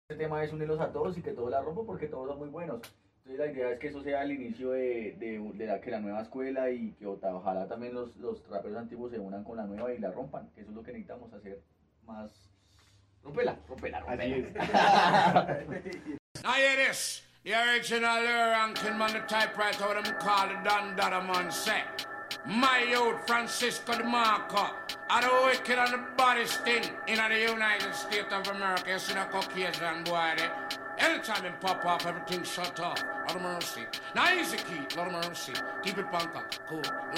este tema es unirlos a todos y que todos la rompan porque todos son muy buenos. Entonces la idea es que eso sea el inicio que la nueva escuela y que ojalá también los raperos antiguos se unan con la nueva y la rompan, que eso es lo que necesitamos hacer más. Rompela, rompela, rompela. Now hear this, the original ranking man, the typewriter, what them call the Don Dada man say. My youth, Francisco de Marco, are the wicked and the baddest thing in the United States of America. You see the Caucasian boy there? Anytime him pop off, everything shut off. Lot of mercy. Now easy, Keith, lot of mercy. Keep it punk up, cool.